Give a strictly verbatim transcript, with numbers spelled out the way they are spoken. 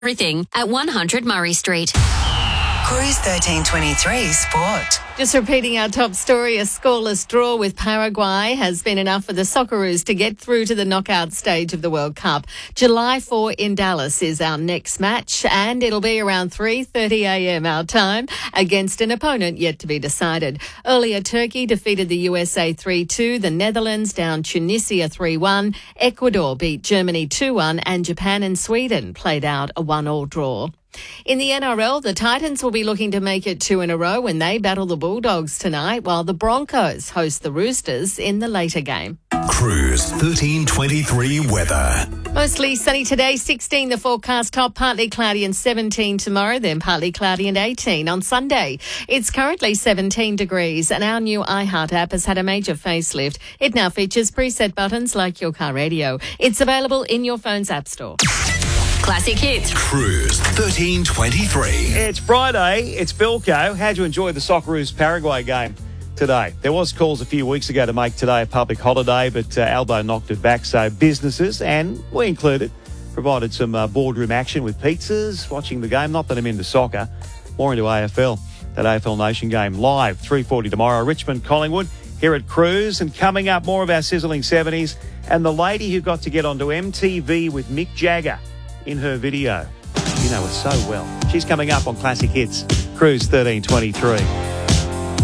Everything at one hundred Murray Street. Cruise thirteen twenty-three Sport. Just repeating our top story, a scoreless draw with Paraguay has been enough for the Socceroos to get through to the knockout stage of the World Cup. July fourth in Dallas is our next match, and it'll be around three thirty a m our time against an opponent yet to be decided. Earlier, Turkey defeated the U S A three two, the Netherlands down Tunisia three one, Ecuador beat Germany two one, and Japan and Sweden played out a one all draw. In the N R L, the Titans will be looking to make it two in a row when they battle the Bulldogs tonight, while the Broncos host the Roosters in the later game. Cruise thirteen twenty-three weather. Mostly sunny today, sixteen the forecast, top partly cloudy and seventeen tomorrow, then partly cloudy and eighteen on Sunday. It's currently seventeen degrees, and our new iHeart app has had a major facelift. It now features preset buttons like your car radio. It's available in your phone's app store. Classic hits. Cruise thirteen twenty-three. It's Friday. It's Bilko. How'd you enjoy the Socceroos Paraguay game today? There was calls a few weeks ago to make today a public holiday, but uh, Albo knocked it back. So businesses, and we included, provided some uh, boardroom action with pizzas, watching the game. Not that I'm into soccer, more into A F L. That A F L Nation game live, three forty tomorrow. Richmond, Collingwood, here at Cruise. And coming up, more of our sizzling seventies. And the lady who got to get onto M T V with Mick Jagger in her video. You know her so well. She's coming up on Classic Hits. Cruise thirteen twenty-three.